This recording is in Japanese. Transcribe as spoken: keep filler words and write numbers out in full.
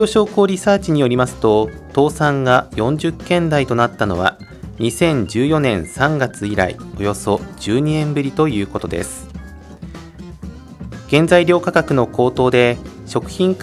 商工リサーチによりますと、倒産がよんじゅっけん台となったのはにせんじゅうよねんさんがつ以来およそじゅうにねんぶりということです。原材料価格の高騰で食品